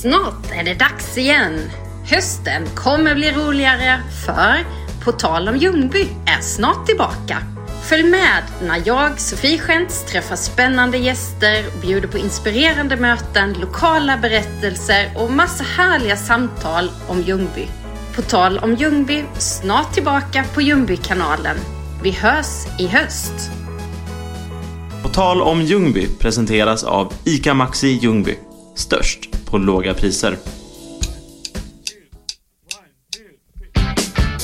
Snart är det dags igen. Hösten kommer bli roligare, för På tal om Ljungby är snart tillbaka. Följ med när jag, Sofie Schentz, träffar spännande gäster och bjuder på inspirerande möten, lokala berättelser och massa härliga samtal om Ljungby. På tal om Ljungby, snart tillbaka på Ljungby-kanalen. Vi hörs i höst. På tal om Ljungby presenteras av ICA Maxi Ljungby. Störst på låga priser.